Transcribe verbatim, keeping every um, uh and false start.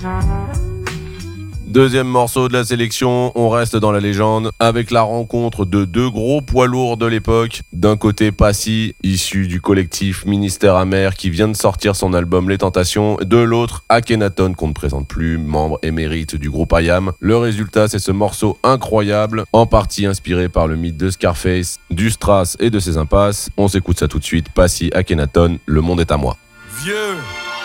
Deuxième morceau de la sélection, on reste dans la légende avec la rencontre de deux gros poids lourds de l'époque. D'un côté Passy, issu du collectif Ministère Amer qui vient de sortir son album Les Tentations. De l'autre, Akhenaton qu'on ne présente plus, membre émérite du groupe I A M. Le résultat, c'est ce morceau incroyable, en partie inspiré par le mythe de Scarface, du Strass et de ses impasses. On s'écoute ça tout de suite, Passy, Akhenaton, Le monde est à moi. Vieux